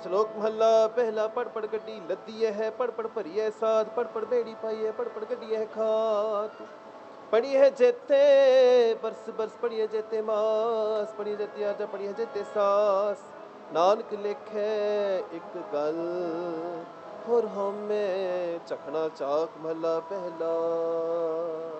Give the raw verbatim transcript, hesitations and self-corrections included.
ਸ਼ਲੋਕ ਮਹੱਲਾ ਪਹਿਲਾ। ਪੜ ਪੜ ਗੱਡੀ ਲੱਦੀ ਹੈ, ਪੜ ਪੜ ਭਰੀ ਹੈ ਸਾਧ, ਪੜ ਪੜ ਬੇੜੀ ਪਾਈ ਹੈ, ਪੜ ਪੜ ਗੱਡੀ ਹੈ ਖਾਤ। ਪੜੀ ਹੈ ਜੇਤੇ ਬਰਸ ਬਰਸ, ਪੜੀ ਹੈ ਜੇਤੇ ਮਾਸ, ਪੜੀ ਜੇਤੇ ਆਜਾ, ਪੜੀ ਹੈ ਜੇਤੇ ਸਾਸ। ਨਾਨਕ ਲਿਖੈ ਇੱਕ ਗੱਲ, ਹੋਰ ਹਉਮੈ ਚਖਣਾ ਚਾਕ। ਮਹੱਲਾ ਪਹਿਲਾ।